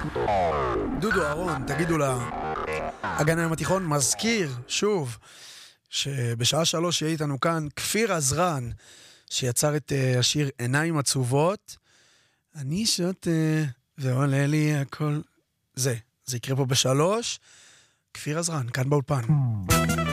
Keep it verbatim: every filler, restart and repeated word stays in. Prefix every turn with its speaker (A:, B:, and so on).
A: דודו אהרון, תגידו לה, הגנה עם התיכון, מזכיר, שוב, שבשעה שלוש יהיה איתנו כאן כפיר עזרן, שיצר את uh, השיר עיניים עצובות. אני שותה ועולה לי הכל. זה, זה יקרה פה בשלוש. כפיר עזרן, כאן באולפן.